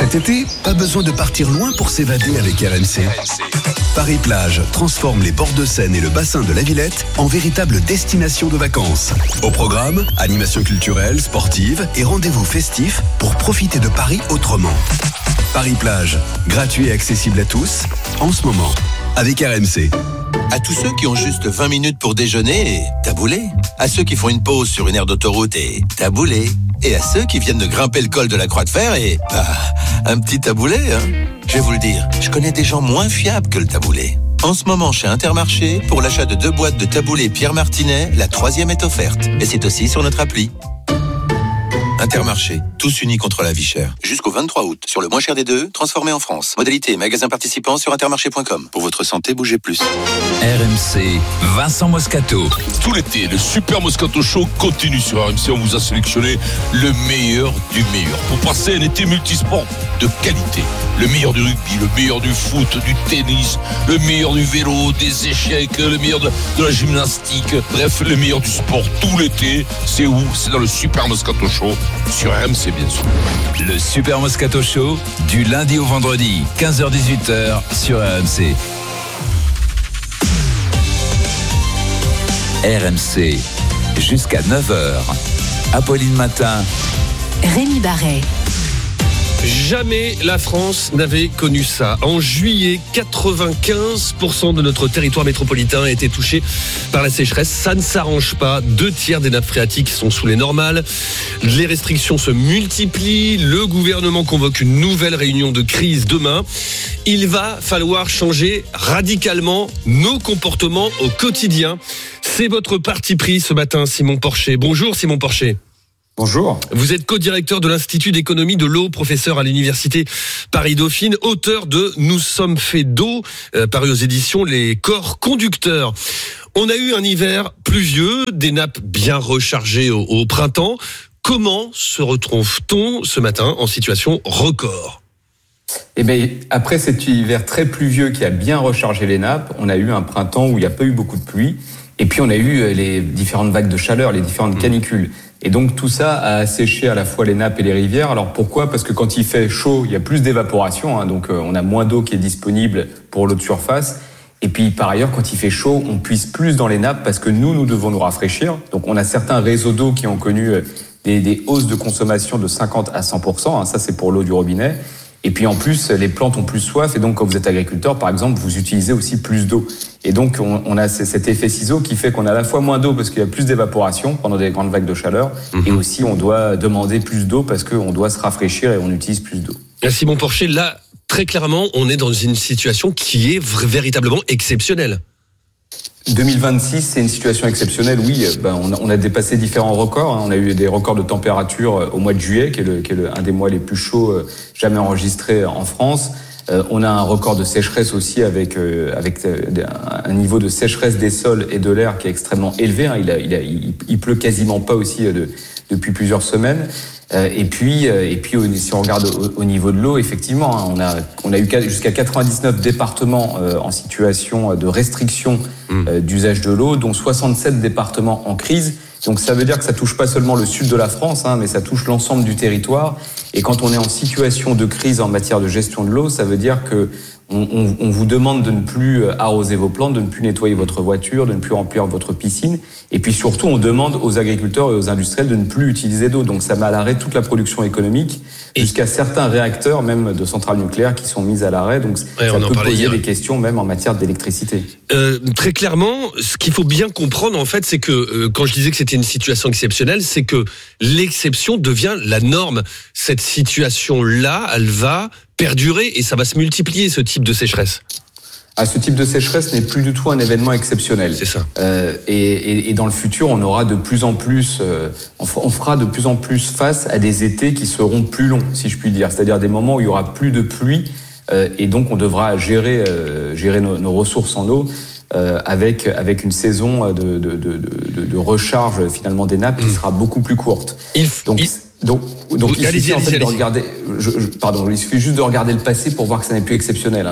Cet été, pas besoin de partir loin pour s'évader avec RMC. Paris-Plage transforme les bords de Seine et le bassin de la Villette en véritable destination de vacances. Au programme, animation culturelle, sportive et rendez-vous festifs pour profiter de Paris autrement. Paris-Plage, gratuit et accessible à tous, en ce moment, avec RMC. À tous ceux qui ont juste 20 minutes pour déjeuner, taboulé. À ceux qui font une pause sur une aire d'autoroute et taboulé. Et à ceux qui viennent de grimper le col de la Croix de Fer et... un petit taboulé, hein. Je vais vous le dire, je connais des gens moins fiables que le taboulé. En ce moment, chez Intermarché, pour l'achat de 2 boîtes de taboulé Pierre Martinet, la 3e est offerte. Et c'est aussi sur notre appli. Intermarché, tous unis contre la vie chère. Jusqu'au 23 août, sur le moins cher des deux, transformé en France. Modalité et magasin participant sur intermarché.com. Pour votre santé, bougez plus. RMC, Vincent Moscato. Tout l'été, le Super Moscato Show continue sur RMC. On vous a sélectionné le meilleur du meilleur pour passer un été multisport de qualité. Le meilleur du rugby, le meilleur du foot, du tennis, le meilleur du vélo, des échecs, le meilleur de la gymnastique. Bref, le meilleur du sport tout l'été. C'est où? C'est dans le Super Moscato Show sur RMC, bien sûr. Le Super Moscato Show, du lundi au vendredi, 15h-18h sur RMC. RMC, jusqu'à 9h. Apolline Matin. Rémi Barret. Jamais la France n'avait connu ça. En juillet, 95% de notre territoire métropolitain a été touché par la sécheresse. Ça ne s'arrange pas. 2/3 des nappes phréatiques sont sous les normales. Les restrictions se multiplient. Le gouvernement convoque une nouvelle réunion de crise demain. Il va falloir changer radicalement nos comportements au quotidien. C'est votre parti pris ce matin, Simon Porcher. Bonjour Simon Porcher. Bonjour. Vous êtes co-directeur de l'Institut d'économie de l'eau, professeur à l'Université Paris-Dauphine, auteur de « Nous sommes faits d'eau », paru aux éditions Les Corps Conducteurs. On a eu un hiver pluvieux, des nappes bien rechargées au printemps. Comment se retrouve-t-on ce matin en situation record ? Eh bien, après cet hiver très pluvieux qui a bien rechargé les nappes, on a eu un printemps où il n'y a pas eu beaucoup de pluie. Et puis on a eu les différentes vagues de chaleur, les différentes canicules. Et donc tout ça a asséché à la fois les nappes et les rivières. Alors pourquoi ? Parce que quand il fait chaud, il y a plus d'évaporation, donc on a moins d'eau qui est disponible pour l'eau de surface. Et puis par ailleurs, quand il fait chaud, on puise plus dans les nappes parce que nous devons nous rafraîchir. Donc on a certains réseaux d'eau qui ont connu des hausses de consommation de 50 à 100%. Ça c'est pour l'eau du robinet. Et puis en plus, les plantes ont plus soif et donc quand vous êtes agriculteur, par exemple, vous utilisez aussi plus d'eau. Et donc on a cet effet ciseau qui fait qu'on a à la fois moins d'eau parce qu'il y a plus d'évaporation pendant des grandes vagues de chaleur et aussi on doit demander plus d'eau parce qu'on doit se rafraîchir et on utilise plus d'eau. Simon Porcher, là, très clairement, on est dans une situation qui est véritablement exceptionnelle. 2026, c'est une situation exceptionnelle, oui. On a dépassé différents records. On a eu des records de température au mois de juillet, qui est un des mois les plus chauds jamais enregistrés en France. On a un record de sécheresse aussi avec un niveau de sécheresse des sols et de l'air qui est extrêmement élevé. Il pleut quasiment pas aussi depuis plusieurs semaines. Et puis, si on regarde au niveau de l'eau, effectivement, on a eu jusqu'à 99 départements en situation de restriction d'usage de l'eau, dont 67 départements en crise. Donc ça veut dire que ça touche pas seulement le sud de la France, mais ça touche l'ensemble du territoire. Et quand on est en situation de crise en matière de gestion de l'eau, ça veut dire que on vous demande de ne plus arroser vos plantes, de ne plus nettoyer votre voiture, de ne plus remplir votre piscine. Et puis surtout, on demande aux agriculteurs et aux industriels de ne plus utiliser d'eau. Donc ça met à l'arrêt toute la production économique, jusqu'à certains réacteurs, même de centrales nucléaires, qui sont mis à l'arrêt. Donc ça peut poser des questions même en matière d'électricité. Très clairement, ce qu'il faut bien comprendre, en fait, c'est que quand je disais que c'était une situation exceptionnelle, c'est que l'exception devient la norme. Cette situation-là, elle va perdurer et ça va se multiplier, ce type de sécheresse. Ce type de sécheresse n'est plus du tout un événement exceptionnel. C'est ça. Et dans le futur, on aura de plus en plus, on fera de plus en plus face à des étés qui seront plus longs, si je puis dire. C'est-à-dire des moments où il y aura plus de pluie, et donc on devra gérer nos ressources en eau avec une saison de recharge finalement des nappes qui sera beaucoup plus courte. Donc il suffit en fait de regarder. Il suffit juste de regarder le passé pour voir que ça n'est plus exceptionnel.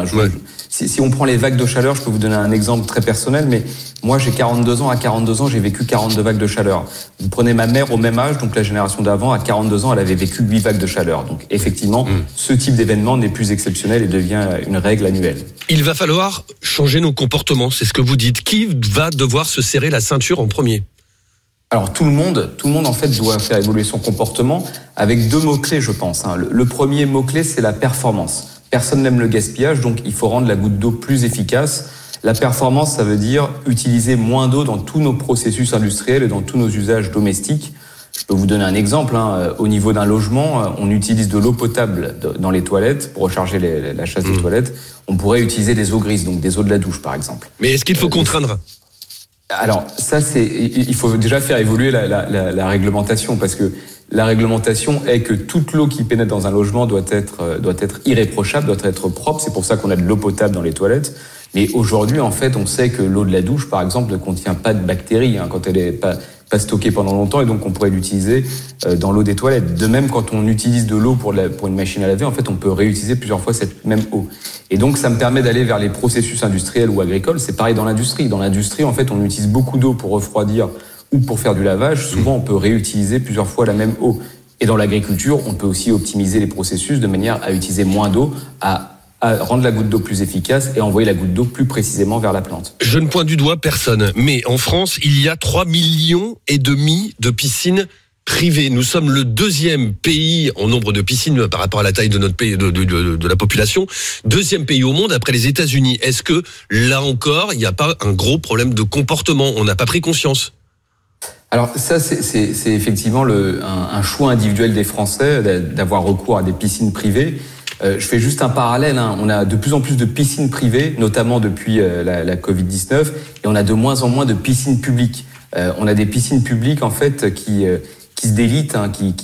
Si on prend les vagues de chaleur, je peux vous donner un exemple très personnel, mais moi j'ai 42 ans. À 42 ans, j'ai vécu 42 vagues de chaleur. Vous prenez ma mère au même âge, donc la génération d'avant, à 42 ans, elle avait vécu 8 vagues de chaleur. Donc effectivement, ce type d'événement n'est plus exceptionnel et devient une règle annuelle. Il va falloir changer nos comportements, c'est ce que vous dites. Qui va devoir se serrer la ceinture en premier ? Alors tout le monde en fait doit faire évoluer son comportement avec 2 mots-clés, je pense. Le premier mot-clé, c'est la performance. Personne n'aime le gaspillage, donc il faut rendre la goutte d'eau plus efficace. La performance, ça veut dire utiliser moins d'eau dans tous nos processus industriels et dans tous nos usages domestiques. Je peux vous donner un exemple. Au niveau d'un logement, on utilise de l'eau potable dans les toilettes pour recharger la chasse des toilettes. On pourrait utiliser des eaux grises, donc des eaux de la douche, par exemple. Mais est-ce qu'il faut contraindre ? Alors ça, il faut déjà faire évoluer la réglementation, parce que la réglementation est que toute l'eau qui pénètre dans un logement doit être irréprochable, doit être propre. C'est pour ça qu'on a de l'eau potable dans les toilettes. Mais aujourd'hui, en fait, on sait que l'eau de la douche, par exemple, ne contient pas de bactéries quand elle est pas stockée pendant longtemps, et donc on pourrait l'utiliser dans l'eau des toilettes. De même, quand on utilise de l'eau pour une machine à laver, en fait, on peut réutiliser plusieurs fois cette même eau. Et donc, ça me permet d'aller vers les processus industriels ou agricoles. C'est pareil dans l'industrie. Dans l'industrie, en fait, on utilise beaucoup d'eau pour refroidir ou pour faire du lavage. Souvent, on peut réutiliser plusieurs fois la même eau. Et dans l'agriculture, on peut aussi optimiser les processus de manière à utiliser moins d'eau, à rendre la goutte d'eau plus efficace et envoyer la goutte d'eau plus précisément vers la plante. Je ne pointe du doigt personne, mais en France, il y a 3,5 millions de piscines privées. Nous sommes le 2e pays en nombre de piscines par rapport à la taille de notre pays, de la population. 2e pays au monde après les États-Unis. Est-ce que, là encore, il n'y a pas un gros problème de comportement ? On n'a pas pris conscience ? Alors ça, c'est effectivement un choix individuel des Français d'avoir recours à des piscines privées. Je fais juste un parallèle. On a de plus en plus de piscines privées, notamment depuis la Covid-19, et on a de moins en moins de piscines publiques. On a des piscines publiques en fait qui se délitent,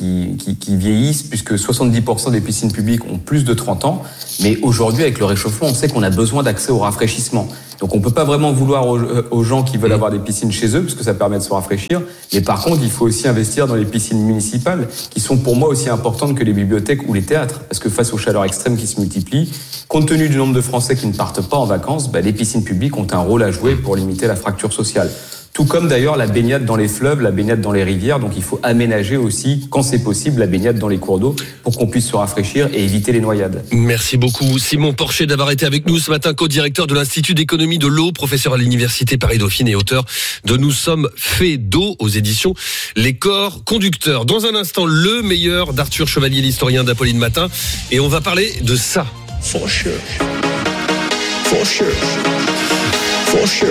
qui vieillissent, puisque 70% des piscines publiques ont plus de 30 ans. Mais aujourd'hui, avec le réchauffement, on sait qu'on a besoin d'accès au rafraîchissement. Donc on peut pas vraiment vouloir aux gens qui veulent avoir des piscines chez eux, parce que ça permet de se rafraîchir. Mais par contre, il faut aussi investir dans les piscines municipales, qui sont pour moi aussi importantes que les bibliothèques ou les théâtres. Parce que face aux chaleurs extrêmes qui se multiplient, compte tenu du nombre de Français qui ne partent pas en vacances, les piscines publiques ont un rôle à jouer pour limiter la fracture sociale. Tout comme d'ailleurs la baignade dans les fleuves, la baignade dans les rivières. Donc il faut aménager aussi, quand c'est possible, la baignade dans les cours d'eau pour qu'on puisse se rafraîchir et éviter les noyades. Merci beaucoup Simon Porcher d'avoir été avec nous ce matin, co-directeur de l'Institut d'économie de l'eau, professeur à l'Université Paris-Dauphine et auteur de Nous sommes faits d'eau aux éditions Les Corps Conducteurs. Dans un instant, le meilleur d'Arthur Chevalier, l'historien d'Apolline Matin. Et on va parler de ça. For sure. For sure. For sure.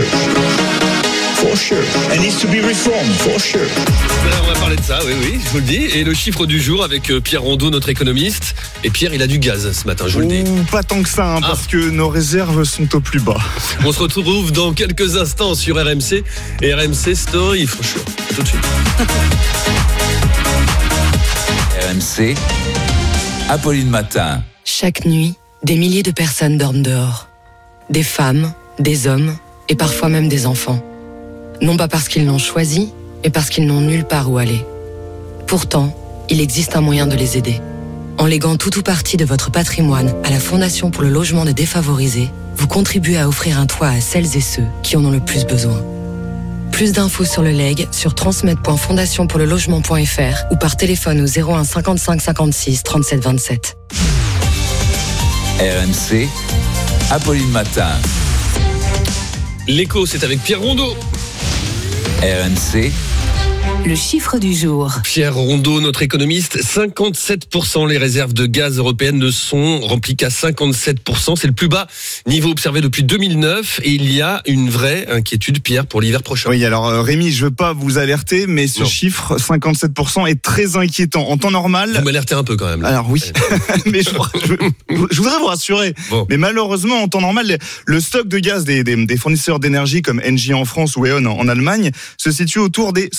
For sure. It needs to be reformed. For sure. On va parler de ça, oui, je vous le dis. Et le chiffre du jour avec Pierre Rondeau, notre économiste. Et Pierre, il a du gaz ce matin, je vous le dis. Pas tant que ça, parce que nos réserves sont au plus bas. On se retrouve dans quelques instants sur RMC et RMC Story. For sure. Tout de suite. RMC, Apolline Matin. Chaque nuit, des milliers de personnes dorment dehors. Des femmes, des hommes et parfois même des enfants. Non pas parce qu'ils l'ont choisi, mais parce qu'ils n'ont nulle part où aller. Pourtant, il existe un moyen de les aider. En léguant tout ou partie de votre patrimoine à la Fondation pour le logement des défavorisés, vous contribuez à offrir un toit à celles et ceux qui en ont le plus besoin. Plus d'infos sur le legs sur transmet.fondationpourlelogement.fr ou par téléphone au 01 55 56 37 27. RMC, Apolline Matin. L'écho, c'est avec Pierre Rondeau. RMC. Le chiffre du jour. Pierre Rondeau, notre économiste, 57%. Les réserves de gaz européennes ne sont remplies qu'à 57%. C'est le plus bas niveau observé depuis 2009. Et il y a une vraie inquiétude, Pierre, pour l'hiver prochain. Oui, alors Rémi, je veux pas vous alerter, mais ce chiffre, 57%, est très inquiétant. En temps normal... Vous m'alertez un peu quand même. Là. Alors oui, mais je voudrais vous rassurer. Bon. Mais malheureusement, en temps normal, le stock de gaz des fournisseurs d'énergie comme Engie en France ou E.ON en Allemagne se situe autour des 70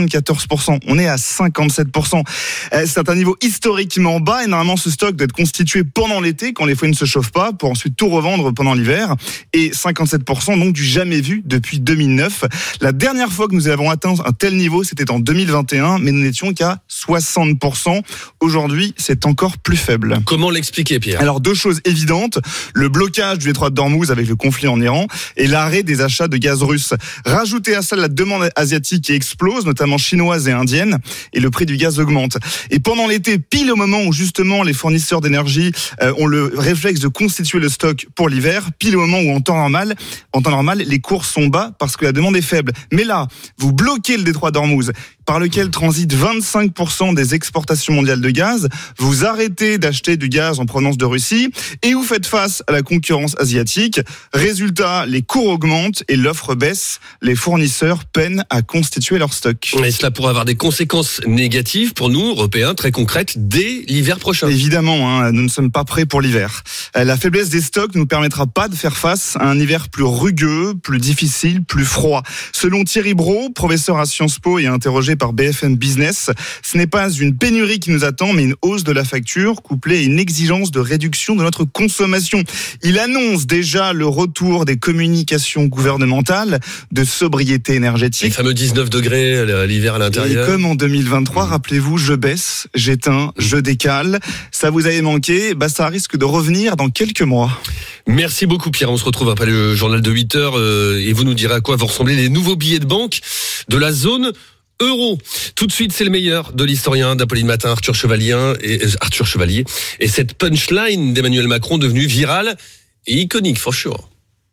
74%. On est à 57%. C'est un niveau historiquement bas et normalement ce stock doit être constitué pendant l'été quand les foyers ne se chauffent pas pour ensuite tout revendre pendant l'hiver. Et 57% donc du jamais vu depuis 2009. La dernière fois que nous avons atteint un tel niveau, c'était en 2021, mais nous n'étions qu'à 60%. Aujourd'hui, c'est encore plus faible. Comment l'expliquer, Pierre ? Alors, deux choses évidentes. Le blocage du détroit d'Ormuz avec le conflit en Iran et l'arrêt des achats de gaz russe. Rajoutez à ça la demande asiatique qui explose, notamment chinoise et indienne, et le prix du gaz augmente. Et pendant l'été, pile au moment où justement les fournisseurs d'énergie ont le réflexe de constituer le stock pour l'hiver, pile au moment où en temps normal, les cours sont bas parce que la demande est faible. Mais là, vous bloquez le détroit d'Ormuz, par lequel transitent 25% des exportations mondiales de gaz, vous arrêtez d'acheter du gaz en provenance de Russie et vous faites face à la concurrence asiatique. Résultat, les cours augmentent et l'offre baisse. Les fournisseurs peinent à constituer leur stock. Et cela pourrait avoir des conséquences négatives pour nous, Européens, très concrètes, dès l'hiver prochain. Évidemment, nous ne sommes pas prêts pour l'hiver. La faiblesse des stocks ne nous permettra pas de faire face à un hiver plus rugueux, plus difficile, plus froid. Selon Thierry Brault, professeur à Sciences Po et interrogé par BFM Business, ce n'est pas une pénurie qui nous attend, mais une hausse de la facture couplée à une exigence de réduction de notre consommation. Il annonce déjà le retour des communications gouvernementales de sobriété énergétique. Les fameux 19 degrés l'hiver à l'intérieur. Et comme en 2023, rappelez-vous, je baisse, j'éteins, je décale. Ça vous avait manqué, ça risque de revenir dans quelques mois. Merci beaucoup, Pierre. On se retrouve après le journal de 8h et vous nous direz à quoi vont ressembler les nouveaux billets de banque de la zone euro. Tout de suite, c'est le meilleur de l'historien d'Apolline Matin, Arthur Chevalier. Et cette punchline d'Emmanuel Macron devenue virale et iconique, for sure.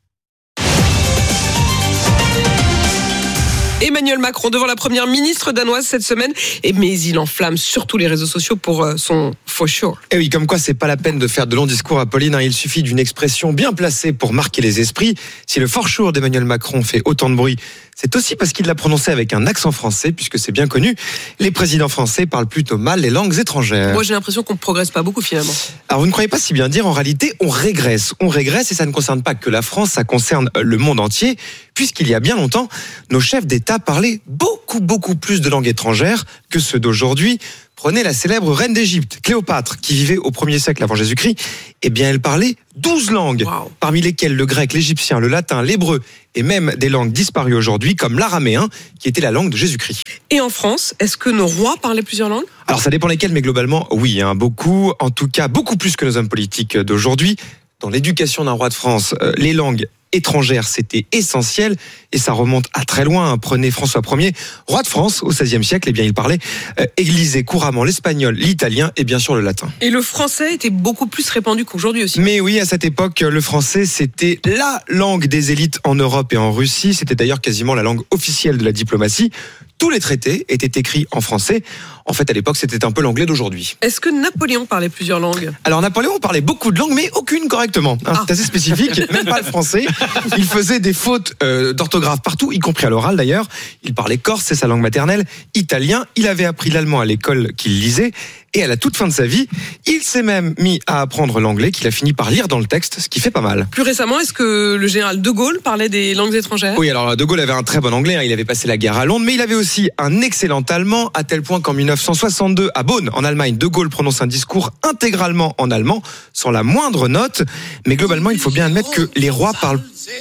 Emmanuel Macron devant la première ministre danoise cette semaine, mais il enflamme surtout les réseaux sociaux pour son for sure. Et oui, comme quoi c'est pas la peine de faire de longs discours à Pauline, il suffit d'une expression bien placée pour marquer les esprits. Si le for sure d'Emmanuel Macron fait autant de bruit, c'est aussi parce qu'il l'a prononcé avec un accent français, puisque c'est bien connu, les présidents français parlent plutôt mal les langues étrangères. Moi j'ai l'impression qu'on ne progresse pas beaucoup finalement. Alors vous ne croyez pas si bien dire, en réalité on régresse et ça ne concerne pas que la France, ça concerne le monde entier, puisqu'il y a bien longtemps, nos chefs d'État parlaient beaucoup plus de langues étrangères que ceux d'aujourd'hui. Prenez la célèbre reine d'Égypte, Cléopâtre, qui vivait au 1er siècle avant Jésus-Christ. Eh bien, elle parlait 12 langues, parmi lesquelles le grec, l'égyptien, le latin, l'hébreu et même des langues disparues aujourd'hui, comme l'araméen, qui était la langue de Jésus-Christ. Et en France, est-ce que nos rois parlaient plusieurs langues ? Alors, ça dépend lesquelles, mais globalement, oui, beaucoup. En tout cas, beaucoup plus que nos hommes politiques d'aujourd'hui. Dans l'éducation d'un roi de France, les langues étrangères, c'était essentiel, et ça remonte à très loin. Prenez François Ier, roi de France au XVIe siècle, il parlait et lisait couramment l'espagnol, l'italien et bien sûr le latin. Et le français était beaucoup plus répandu qu'aujourd'hui aussi. Mais oui, à cette époque, le français, c'était la langue des élites en Europe et en Russie. C'était d'ailleurs quasiment la langue officielle de la diplomatie. Tous les traités étaient écrits en français. En fait, à l'époque, c'était un peu l'anglais d'aujourd'hui. Est-ce que Napoléon parlait plusieurs langues ? Alors, Napoléon parlait beaucoup de langues, mais aucune correctement. C'est assez spécifique, même pas le français. Il faisait des fautes d'orthographe partout, y compris à l'oral d'ailleurs. Il parlait corse, c'est sa langue maternelle, italien. Il avait appris l'allemand à l'école qu'il lisait. Et à la toute fin de sa vie, il s'est même mis à apprendre l'anglais qu'il a fini par lire dans le texte, ce qui fait pas mal. Plus récemment, est-ce que le général de Gaulle parlait des langues étrangères ? Oui, alors de Gaulle avait un très bon anglais, il avait passé la guerre à Londres, mais il avait aussi un excellent allemand, à tel point qu'en 1962, à Bonn, en Allemagne, de Gaulle prononce un discours intégralement en allemand, sans la moindre note. Mais globalement, il faut bien admettre que les rois parlent...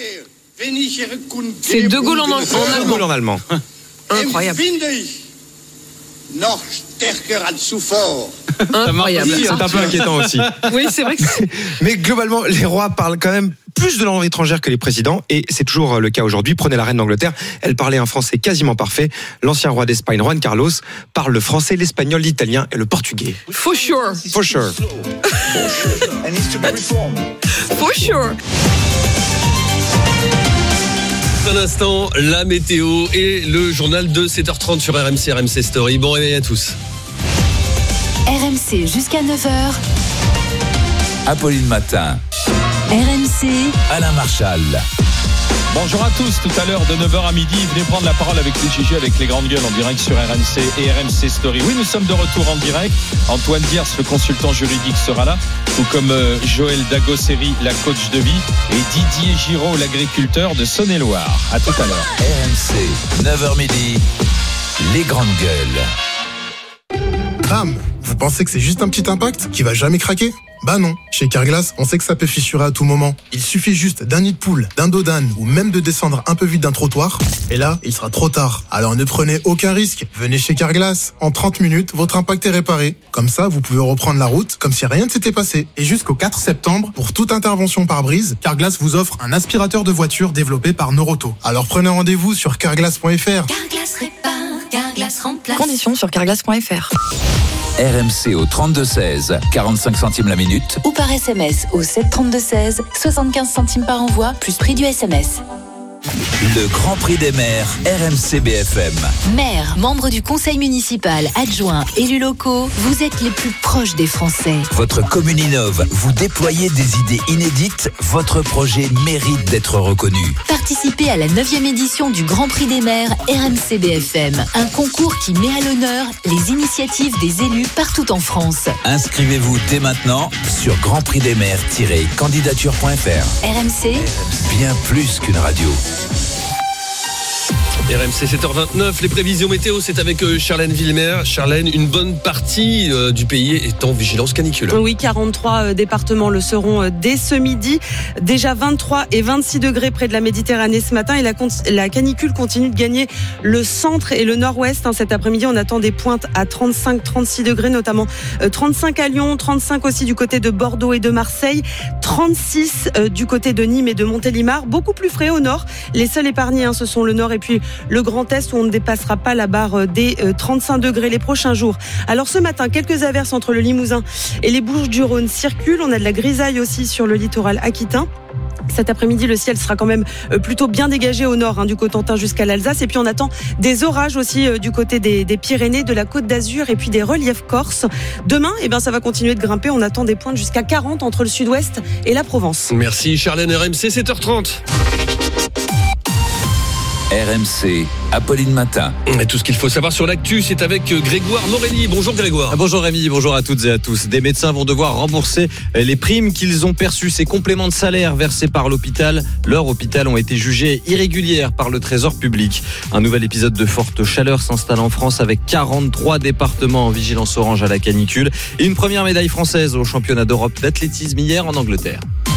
C'est de Gaulle en allemand. De Gaulle en allemand. Incroyable. Incroyable. C'est un peu inquiétant aussi. Oui, c'est vrai que Mais globalement, les rois parlent quand même plus de langues étrangères que les présidents, et c'est toujours le cas aujourd'hui. Prenez la reine d'Angleterre, elle parlait un français quasiment parfait. L'ancien roi d'Espagne, Juan Carlos, parle le français, l'espagnol, l'italien et le portugais. For sure. For sure. For sure. Un instant, la météo et le journal de 7h30 sur RMC Story. Bon réveil à tous. RMC jusqu'à 9h. Apolline Matin. RMC. Alain Marchal. Bonjour à tous, tout à l'heure de 9h à midi, venez prendre la parole avec les GG, avec les grandes gueules en direct sur RMC et RMC Story. Oui, nous sommes de retour en direct. Antoine Diers, le consultant juridique, sera là, tout comme Joël Dagosseri, la coach de vie, et Didier Giraud, l'agriculteur de Saône-et-Loire. À tout à l'heure. RMC, 9h midi. Les grandes gueules. Bam! Vous pensez que c'est juste un petit impact qui va jamais craquer? Bah non. Chez Carglass, on sait que ça peut fissurer à tout moment. Il suffit juste d'un nid de poule, d'un dos d'âne ou même de descendre un peu vite d'un trottoir. Et là, il sera trop tard. Alors ne prenez aucun risque. Venez chez Carglass. En 30 minutes, votre impact est réparé. Comme ça, vous pouvez reprendre la route comme si rien ne s'était passé. Et jusqu'au 4 septembre, pour toute intervention par brise, Carglass vous offre un aspirateur de voiture développé par Noroto. Alors prenez rendez-vous sur carglass.fr. Carglass répare, Carglass remplace. Conditions sur carglass.fr. RMC au 32-16, 45 centimes la minute. Ou par SMS au 732-16, 75 centimes par envoi, plus prix du SMS. Le Grand Prix des maires, RMC BFM. Maires, membres du conseil municipal, adjoints, élus locaux, vous êtes les plus proches des Français. Votre commune innove, vous déployez des idées inédites, votre projet mérite d'être reconnu. Participez à la 9e édition du Grand Prix des maires RMC BFM, un concours qui met à l'honneur les initiatives des élus partout en France. Inscrivez-vous dès maintenant sur grandprixdesmaires-candidature.fr. RMC, Bien plus qu'une radio. RMC 7h29, les prévisions météo, c'est avec Charlène Villemer. Charlène, une bonne partie du pays est en vigilance canicule. Oui, 43 départements le seront dès ce midi. Déjà 23 et 26 degrés près de la Méditerranée ce matin et la canicule continue de gagner le centre et le nord-ouest. Cet après-midi, on attend des pointes à 35-36 degrés, notamment 35 à Lyon, 35 aussi du côté de Bordeaux et de Marseille, 36 du côté de Nîmes et de Montélimar. Beaucoup plus frais au nord. Les seuls épargnés, ce sont le nord et puis le Grand Est où on ne dépassera pas la barre des 35 degrés les prochains jours. Alors ce matin, quelques averses entre le Limousin et les Bouches-du-Rhône circulent. On a de la grisaille aussi sur le littoral aquitain. Cet après-midi, le ciel sera quand même plutôt bien dégagé au nord, du Cotentin jusqu'à l'Alsace. Et puis on attend des orages aussi du côté des Pyrénées, de la Côte d'Azur et puis des reliefs corses. Demain, ça va continuer de grimper. On attend des pointes jusqu'à 40 entre le sud-ouest et la Provence. Merci Charlène, RMC 7h30. RMC, Apolline Matin. Et tout ce qu'il faut savoir sur l'actu, c'est avec Grégoire Morelli. Bonjour Grégoire. Bonjour Rémi, bonjour à toutes et à tous. Des médecins vont devoir rembourser les primes qu'ils ont perçues. Ces compléments de salaire versés par l'hôpital, leur hôpital, ont été jugés irrégulières par le Trésor public. Un nouvel épisode de forte chaleur s'installe en France avec 43 départements en vigilance orange à la canicule et une première médaille française au championnat d'Europe d'athlétisme hier en Angleterre.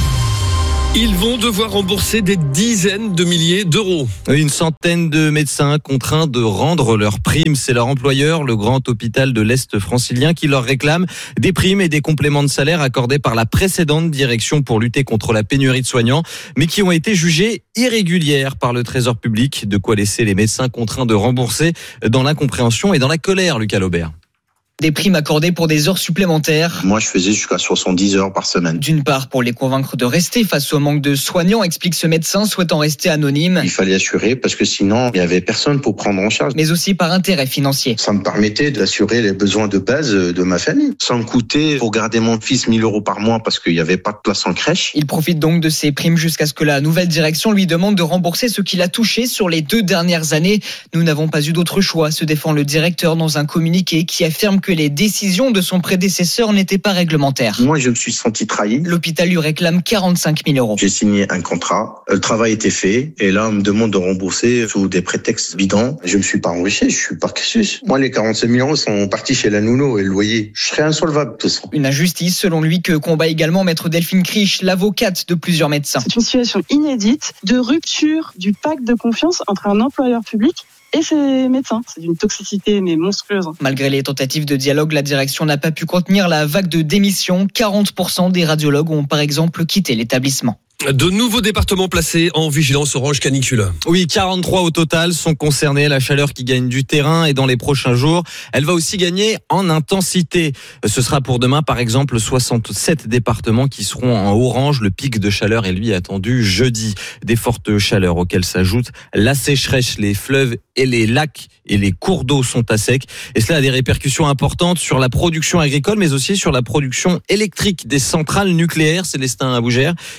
Ils vont devoir rembourser des dizaines de milliers d'euros. Une centaine de médecins contraints de rendre leurs primes. C'est leur employeur, le grand hôpital de l'Est francilien, qui leur réclame des primes et des compléments de salaire accordés par la précédente direction pour lutter contre la pénurie de soignants, mais qui ont été jugés irrégulières par le Trésor public. De quoi laisser les médecins contraints de rembourser dans l'incompréhension et dans la colère, Lucas Laubert. Des primes accordées pour des heures supplémentaires. Moi, je faisais jusqu'à 70 heures par semaine. D'une part, pour les convaincre de rester face au manque de soignants, explique ce médecin souhaitant rester anonyme. Il fallait assurer parce que sinon, il y avait personne pour prendre en charge. Mais aussi par intérêt financier. Ça me permettait d'assurer les besoins de base de ma famille. Ça me coûtait pour garder mon fils 1000 euros par mois parce qu'il n'y avait pas de place en crèche. Il profite donc de ces primes jusqu'à ce que la nouvelle direction lui demande de rembourser ce qu'il a touché sur les 2 dernières années. Nous n'avons pas eu d'autre choix, se défend le directeur dans un communiqué qui affirme que les décisions de son prédécesseur n'étaient pas réglementaires. Moi, je me suis senti trahi. L'hôpital lui réclame 45 000 euros. J'ai signé un contrat, le travail était fait, et là, on me demande de rembourser sous des prétextes bidons. Je me suis pas enrichi, je suis pas casus. Moi, les 45 000 euros sont partis chez la nounou et le loyer. Je serais insolvable, de toute façon. Une injustice, selon lui, que combat également maître Delphine Criche, l'avocate de plusieurs médecins. C'est une situation inédite de rupture du pacte de confiance entre un employeur public et ses médecins. C'est d'une toxicité mais monstrueuse. Malgré les tentatives de dialogue, la direction n'a pas pu contenir la vague de démissions. 40% des radiologues ont par exemple quitté l'établissement. De nouveaux départements placés en vigilance orange canicule. Oui, 43 au total sont concernés. La chaleur qui gagne du terrain et dans les prochains jours, elle va aussi gagner en intensité. Ce sera pour demain, par exemple, 67 départements qui seront en orange. Le pic de chaleur est lui attendu jeudi. Des fortes chaleurs auxquelles s'ajoute la sécheresse. Les fleuves et les lacs et les cours d'eau sont à sec. Et cela a des répercussions importantes sur la production agricole, mais aussi sur la production électrique des centrales nucléaires. Célestin Abougère, il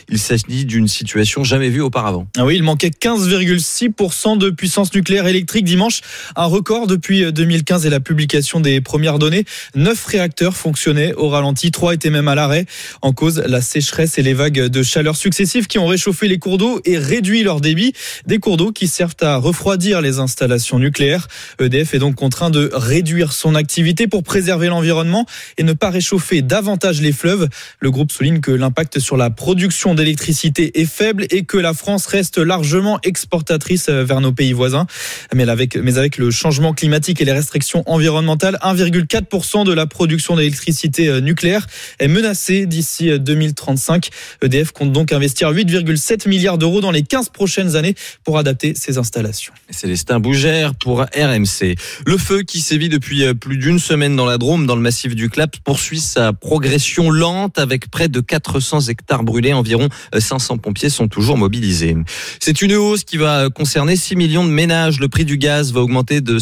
ni d'une situation jamais vue auparavant. Ah oui, il manquait 15,6% de puissance nucléaire électrique dimanche, un record depuis 2015 et la publication des premières données. 9 réacteurs fonctionnaient au ralenti, 3 étaient même à l'arrêt. En cause, la sécheresse et les vagues de chaleur successives qui ont réchauffé les cours d'eau et réduit leur débit. Des cours d'eau qui servent à refroidir les installations nucléaires. EDF est donc contraint de réduire son activité pour préserver l'environnement et ne pas réchauffer davantage les fleuves. Le groupe souligne que l'impact sur la production d'électricité est faible et que la France reste largement exportatrice vers nos pays voisins. Mais avec le changement climatique et les restrictions environnementales, 1,4% de la production d'électricité nucléaire est menacée d'ici 2035. EDF compte donc investir 8,7 milliards d'euros dans les 15 prochaines années pour adapter ses installations. Célestin Bougère pour RMC. Le feu qui sévit depuis plus d'une semaine dans la Drôme, dans le massif du Claps, poursuit sa progression lente avec près de 400 hectares brûlés. Environ 500 pompiers sont toujours mobilisés. C'est une hausse qui va concerner 6 millions de ménages. Le prix du gaz va augmenter de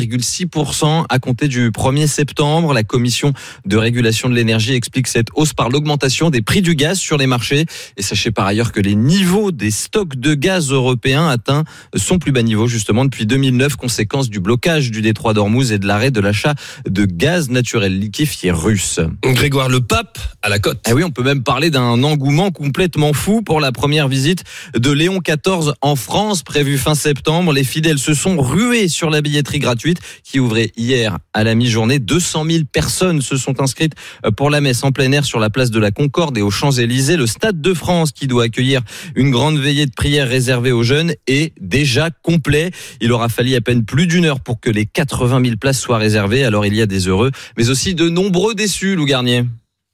5,6% à compter du 1er septembre. La commission de régulation de l'énergie explique cette hausse par l'augmentation des prix du gaz sur les marchés. Et sachez par ailleurs que les niveaux des stocks de gaz européens atteints son plus bas niveau justement depuis 2009, conséquence du blocage du détroit d'Ormuz et de l'arrêt de l'achat de gaz naturel liquéfié russe. Grégoire, le pape à la côte. Ah oui, on peut même parler d'un engouement complètement fou pour la première visite de Léon XIV en France, prévue fin septembre. Les fidèles se sont rués sur la billetterie gratuite qui ouvrait hier à la mi-journée. 200 000 personnes se sont inscrites pour la messe en plein air sur la place de la Concorde et aux Champs-Élysées. Le Stade de France, qui doit accueillir une grande veillée de prière réservée aux jeunes, est déjà complet. Il aura fallu à peine plus d'une heure pour que les 80 000 places soient réservées. Alors il y a des heureux, mais aussi de nombreux déçus, Lou Garnier.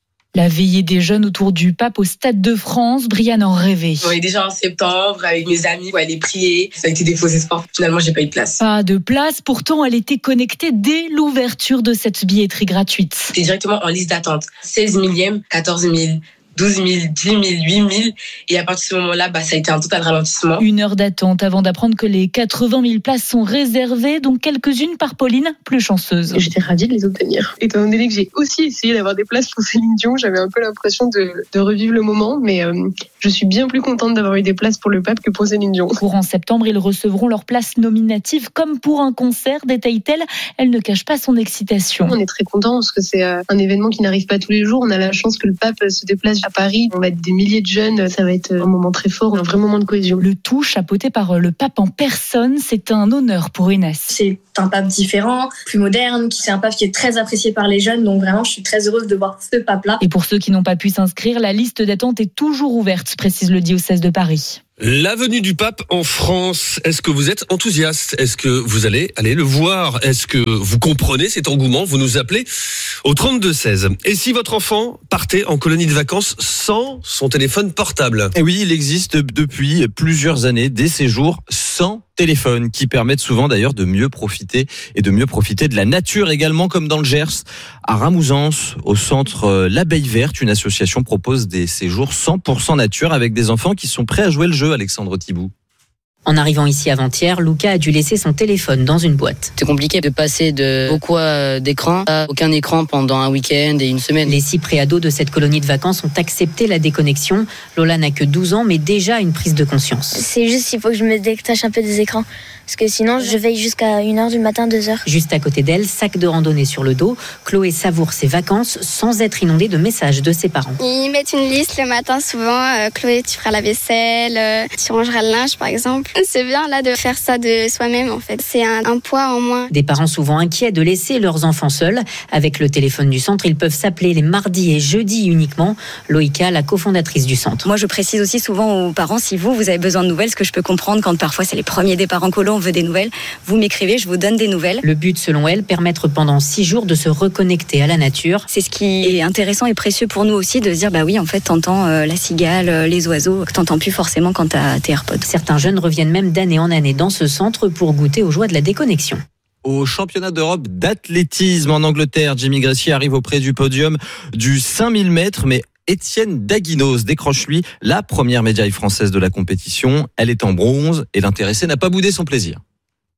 La veillée des jeunes autour du pape au Stade de France, Brianne en rêvait. On est déjà en septembre avec mes amis pour aller prier. Ça a été des faux espoirs. Finalement, j'ai pas eu de place. Pas de place, pourtant elle était connectée dès l'ouverture de cette billetterie gratuite. J'étais directement en liste d'attente. 16 millième, 14 000. 12 000, 10 000, 8 000. Et à partir de ce moment-là, ça a été un total ralentissement. 1 heure d'attente avant d'apprendre que les 80 000 places sont réservées, dont quelques-unes par Pauline, plus chanceuse. J'étais ravie de les obtenir. Étant donné que j'ai aussi essayé d'avoir des places pour Céline Dion, j'avais un peu l'impression de revivre le moment, mais je suis bien plus contente d'avoir eu des places pour le pape que pour Céline Dion. Courant septembre, ils recevront leurs places nominatives comme pour un concert, détaille-t-elle. Elle ne cache pas son excitation. On est très contents parce que c'est un événement qui n'arrive pas tous les jours. On a la chance que le pape se déplace à Paris. On va être des milliers de jeunes. Ça va être un moment très fort, un vrai moment de cohésion. Le tout chapeauté par le pape en personne. C'est un honneur pour Inès. C'est un pape différent, plus moderne, c'est un pape qui est très apprécié par les jeunes. Donc vraiment, je suis très heureuse de voir ce pape-là. Et pour ceux qui n'ont pas pu s'inscrire, la liste d'attente est toujours ouverte, précise le diocèse de Paris. La venue du pape en France, est-ce que vous êtes enthousiaste? Est-ce que vous allez aller le voir? Est-ce que vous comprenez cet engouement? Vous nous appelez au 32-16. Et si votre enfant partait en colonie de vacances sans son téléphone portable? Et oui, il existe depuis plusieurs années des séjours sans téléphone qui permettent souvent d'ailleurs de mieux profiter de la nature également, comme dans le Gers. À Ramouzans, au centre L'Abeille Verte, une association propose des séjours 100% nature avec des enfants qui sont prêts à jouer le jeu, Alexandre Thibault. En arrivant ici avant-hier, Luca a dû laisser son téléphone dans une boîte. C'est compliqué de passer de beaucoup d'écran à aucun écran pendant un week-end et une semaine. Les 6 préados de cette colonie de vacances ont accepté la déconnexion. Lola n'a que 12 ans, mais déjà une prise de conscience. C'est juste qu'il faut que je me détache un peu des écrans. Parce que sinon, je veille jusqu'à 1h du matin, 2h. Juste à côté d'elle, sac de randonnée sur le dos, Chloé savoure ses vacances sans être inondée de messages de ses parents. Ils mettent une liste le matin souvent. Chloé, tu feras la vaisselle, tu rangeras le linge par exemple. C'est bien là de faire ça de soi-même en fait. C'est un poids en moins. Des parents souvent inquiets de laisser leurs enfants seuls. Avec le téléphone du centre, ils peuvent s'appeler les mardis et jeudis uniquement. Loïka, la cofondatrice du centre. Moi, je précise aussi souvent aux parents, si vous avez besoin de nouvelles, ce que je peux comprendre quand parfois c'est les premiers départs en colo, on veut des nouvelles, vous m'écrivez, je vous donne des nouvelles. Le but, selon elle, permettre pendant 6 jours de se reconnecter à la nature. C'est ce qui est intéressant et précieux pour nous aussi, de se dire, bah oui, en fait, t'entends la cigale, les oiseaux, que t'entends plus forcément quand t'as tes AirPods. Certains jeunes reviennent même d'année en année dans ce centre pour goûter aux joies de la déconnexion. Au championnat d'Europe d'athlétisme en Angleterre, Jimmy Gressier arrive auprès du podium du 5000 mètres, mais Étienne Daguinos décroche lui la première médaille française de la compétition. Elle est en bronze et l'intéressé n'a pas boudé son plaisir.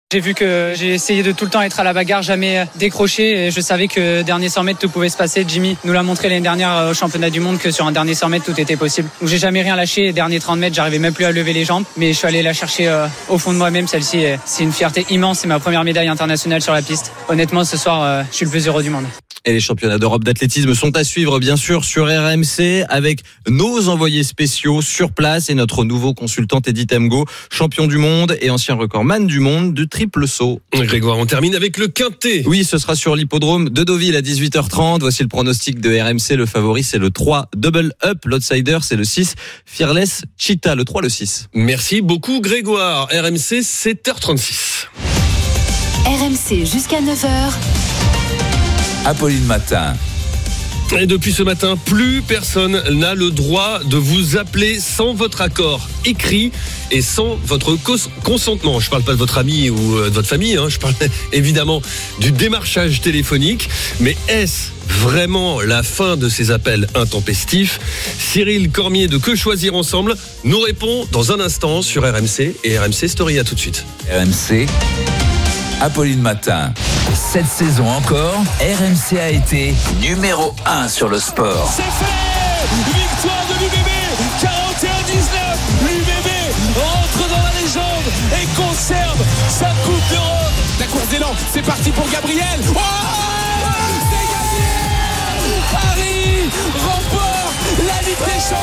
J'ai vu que j'ai essayé de tout le temps être à la bagarre, jamais décrocher, et je savais que dernier 100 mètres tout pouvait se passer. Jimmy nous l'a montré l'année dernière au championnat du monde que sur un dernier 100 mètres tout était possible. Donc j'ai jamais rien lâché. Les derniers 30 mètres, j'arrivais même plus à lever les jambes, mais je suis allé la chercher au fond de moi-même, celle-ci. Et c'est une fierté immense, c'est ma première médaille internationale sur la piste. Honnêtement, ce soir, je suis le plus heureux du monde. Et les championnats d'Europe d'athlétisme sont à suivre bien sûr sur RMC avec nos envoyés spéciaux sur place et notre nouveau consultant Teddy Temgo, champion du monde et ancien recordman du monde du triple saut. Grégoire, on termine avec le quintet. Oui, ce sera sur l'hippodrome de Deauville à 18h30. Voici le pronostic de RMC. Le favori, c'est le 3 Double Up. L'outsider, c'est le 6 Fearless Cheetah. Le 3, le 6. Merci beaucoup Grégoire. RMC 7h36. RMC jusqu'à 9h. Apolline Matin. Et depuis ce matin, plus personne n'a le droit de vous appeler sans votre accord écrit et sans votre consentement. Je parle pas de votre ami ou de votre famille, je parle évidemment du démarchage téléphonique. Mais est-ce vraiment la fin de ces appels intempestifs? Cyril Cormier de Que Choisir Ensemble nous répond dans un instant sur RMC et RMC Story. À tout de suite. RMC, Apolline Matin. Cette saison encore, RMC a été numéro 1 sur le sport. C'est fait! Victoire de l'UBB, 41-19. L'UBB rentre dans la légende et conserve sa Coupe d'Europe. La course d'élan, c'est parti pour Gabriel. Oh!